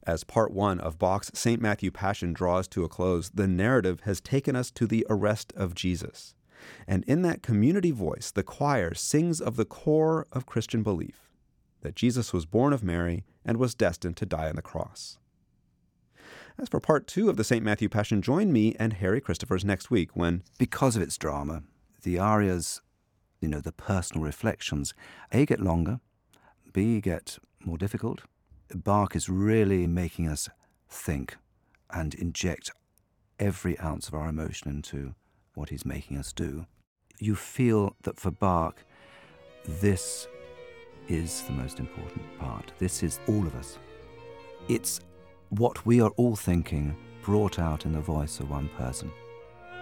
As part one of Bach's St. Matthew Passion draws to a close, the narrative has taken us to the arrest of Jesus. And in that community voice, the choir sings of the core of Christian belief, that Jesus was born of Mary and was destined to die on the cross. As for part two of the St. Matthew Passion, join me and Harry Christophers next week when, because of its drama, the arias, the personal reflections, A, get longer, B, get more difficult. Bach is really making us think and inject every ounce of our emotion into what he's making us do. You feel that for Bach, this is the most important part. This is all of us. It's what we are all thinking brought out in the voice of one person.